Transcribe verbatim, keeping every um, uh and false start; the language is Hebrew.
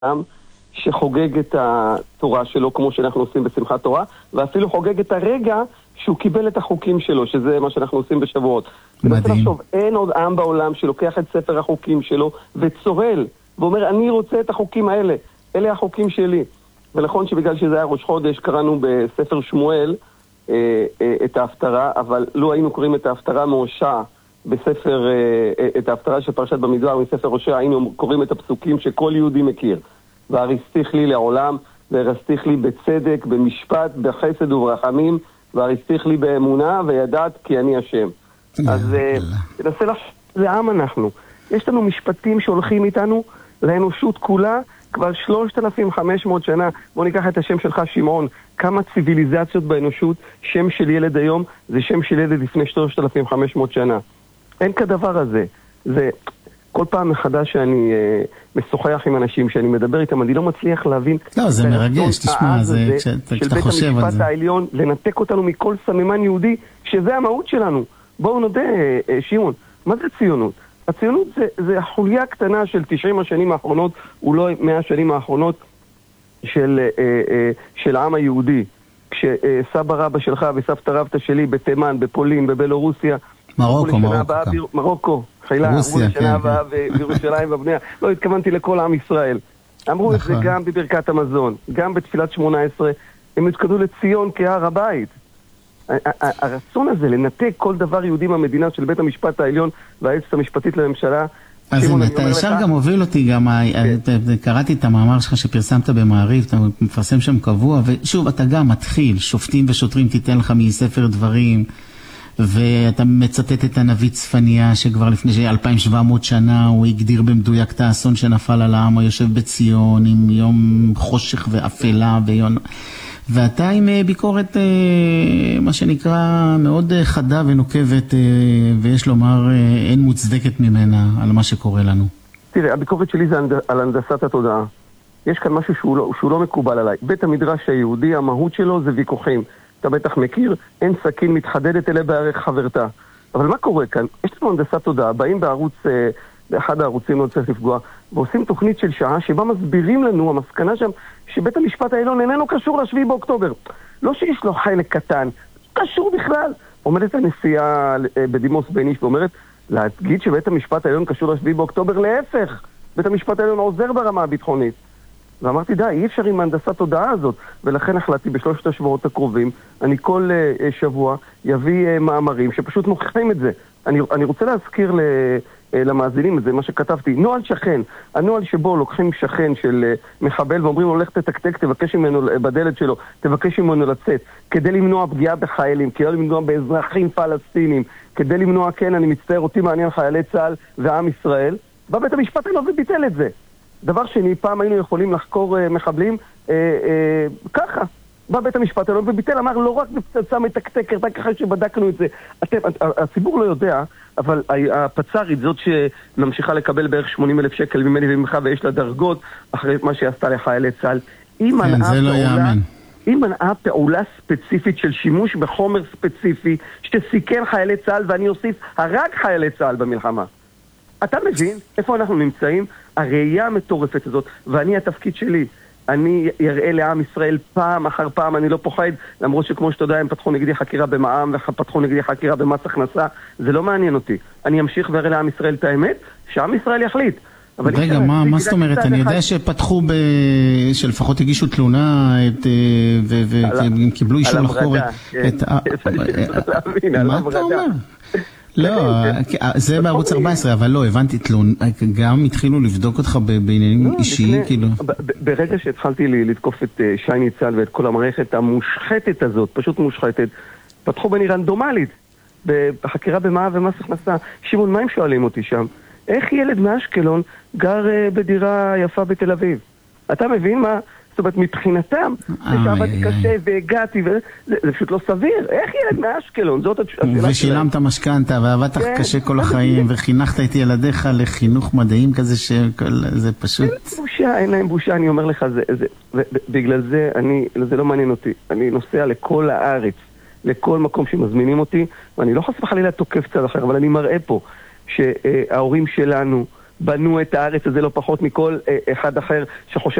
שחוגג את התורה שלו כמו שאנחנו עושים בשמחת תורה, ואפילו חוגג את הרגע שהוא קיבל את החוקים שלו, שזה מה שאנחנו עושים בשבועות. מדהים. לחשוב, אין עוד עם בעולם שלוקח את ספר החוקים שלו וצורל, ואומר, אני רוצה את החוקים האלה, אלה החוקים שלי. ונכון שבגלל שזה היה ראש חודש, קראנו בספר שמואל אה, אה, את ההפטרה, אבל לא היינו קוראים את ההפטרה מהושע, בספר, אה, את ההפטרה של פרשת במדבר, מספר הושע, היינו קוראים את הפסוקים שכל יהודי מכיר. והריסתיך לי לעולם, והרסתיך לי בצדק, במשפט, בחסד וברחמים, והריסתיך לי באמונה, וידעת כי אני השם. אז תנסה לחשוב, זה עם אנחנו. יש לנו משפטים שהולכים איתנו לאנושות כולה, כבר שלושת אלפים וחמש מאות שנה. בוא ניקח את השם שלך, שמעון. כמה ציביליזציות באנושות, שם של ילד היום, זה שם של ילד לפני שלושת אלפים וחמש מאות שנה. אין כדבר הזה. זה... כל פעם מחדש שאני אה, משוחח עם אנשים, שאני מדבר איתם, אני לא מצליח להבין... לא, זה מרגש, תשמע, זה, כשאתה חושב על זה. של בית המשפט העליון, לנתק אותנו מכל סממן יהודי, שזה המהות שלנו. בואו נודה, אה, אה, שמעון, מה זה ציונות? הציונות זה, זה החוליה הקטנה של תשעים השנים האחרונות, אולי מאה השנים האחרונות של, אה, אה, של העם היהודי. כשסבא רבא שלך וסבתא רבתא שלי בתימן, בפולין, בבלורוסיה, מרוקו, מרוקו. מרוקו. חילה, אמרו לשנה הבאה בירושלים ובניה. לא התכוונתי לכל עם ישראל. אמרו את זה גם בברכת המזון, גם בתפילת שמונה עשרה, הם התקדו לציון כהר הבית. הרצון הזה לנתק כל דבר יהודי מהמדינה של בית המשפט העליון והיועצת המשפטית לממשלה. אז אתה ישר גם הוביל אותי, גם קראתי את המאמר שלך שפרסמת במעריב, אתה מפרסם שם קבוע, ושוב, אתה גם מתחיל, שופטים ושוטרים תיתן לך מספר דברים, ואתה מצטט את הנביא צפניה שכבר לפני אלפיים ושבע מאות שנה הוא הגדיר במדויק את האסון שנפל על העם היושב בציון עם יום חושך ואפלה ויון... ואתה עם ביקורת מה שנקרא מאוד חדה ונוקבת, ויש לומר אין מוצדקת ממנה על מה שקורה לנו. תראה, הביקורת שלי זה על הנדסת התודעה. יש כאן משהו שהוא לא, שהוא לא מקובל עליי. בית המדרש היהודי, המהות שלו זה ויכוחים. אתה בטח מכיר, אין סכין מתחדדת אלה בערך חברתה. אבל מה קורה כאן? יש לנו הנדסת תודעה, באים בערוץ, באחד הערוצים לא צריך לפגוע, ועושים תוכנית של שעה שבה מסבירים לנו, המסקנה שם, שבית המשפט העליון איננו קשור לשביעי באוקטובר. לא שיש לו חלק קטן, קשור בכלל. עומדת הנשיאה בדימוס בן איש ואומרת, להגיד שבית המשפט העליון קשור לשביעי באוקטובר, להפך. בית המשפט העליון עוזר ברמה הביטחונית. ואמרתי, די, אי אפשר עם הנדסת תודעה הזאת, ולכן החלטתי בשלושת השבועות הקרובים, אני כל uh, שבוע יביא uh, מאמרים שפשוט מוכיחים את זה. אני, אני רוצה להזכיר ל, uh, למאזינים את זה, מה שכתבתי, נועל שכן, הנועל שבו לוקחים שכן של uh, מחבל ואומרים לו, לך תתקתק, תבקש ממנו בדלת שלו, תבקש ממנו לצאת, כדי למנוע פגיעה בחיילים, כדי למנוע באזרחים פלסטינים, כדי למנוע, כן, אני מצטער, אותי מעניין חיילי צה"ל ועם ישראל, בא בית המשפט העליון וביטל את זה. דבר שני, פעם היינו יכולים לחקור uh, מחבלים uh, uh, ככה. בא בית המשפט העליון וביטל, אמר לא רק בפצצה מתקתקת, רק אחרי שבדקנו את זה. אתם, הציבור לא יודע, אבל הפצ"רית זאת שממשיכה לקבל בערך שמונים אלף שקל ממני וממך ויש לה דרגות אחרי מה שהיא עשתה לחיילי צה"ל. היא מנעה זה לא יאמן. היא מנעה פעולה ספציפית של שימוש בחומר ספציפי שסיכן חיילי צה"ל, ואני אוסיף, הרג חיילי צה"ל במלחמה. אתה מבין איפה אנחנו נמצאים? הראייה המטורפת הזאת, ואני התפקיד שלי, אני יראה לעם ישראל פעם אחר פעם, אני לא פוחד, למרות שכמו שאתה יודע, הם פתחו נגדי חקירה במע"מ ופתחו נגדי חקירה במס הכנסה, זה לא מעניין אותי. אני אמשיך ויראה לעם ישראל את האמת, שעם ישראל יחליט. רגע, מה, מה זאת אומרת? אני יודע שפתחו, שלפחות הגישו תלונה, והם קיבלו אישור לחקור את... מה אתה אומר? לא, זה בערוץ ארבע עשרה, אבל לא, הבנתי, גם התחילו לבדוק אותך בעניינים אישיים, כאילו. ברגע שהתחלתי לתקוף את שי ניצן ואת כל המערכת המושחתת הזאת, פשוט מושחתת, פתחו בני רנדומלית, בחקירה במע"מ ומס הכנסה. שמעון, מה הם שואלים אותי שם? איך ילד מאשקלון גר בדירה יפה בתל אביב? אתה מבין מה? זאת אומרת, מבחינתם, שעבדתי קשה והגעתי, זה פשוט לא סביר. איך ילד מאשקלון? זאת השאלה שלהם. ושילמת משכנתה, ועבדת קשה כל החיים, וחינכת את ילדיך לחינוך מדעים כזה, שזה פשוט... אין להם בושה, אין להם בושה, אני אומר לך, בגלל זה, זה לא מעניין אותי. אני נוסע לכל הארץ, לכל מקום שמזמינים אותי, ואני לא חס וחלילה תוקף צד אחר, אבל אני מראה פה שההורים שלנו, בנו את הארץ הזה לא פחות מכל אחד אחר שחושב